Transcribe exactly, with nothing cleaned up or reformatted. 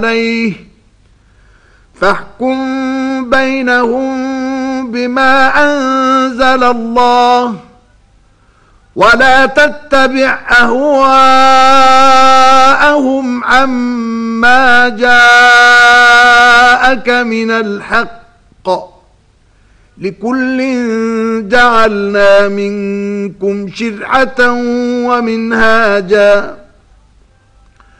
عليه فاحكم بينهم بما أنزل الله ولا تتبع أهواءهم عما جاءك من الحق لكل جعلنا منكم شرعة ومنهاجا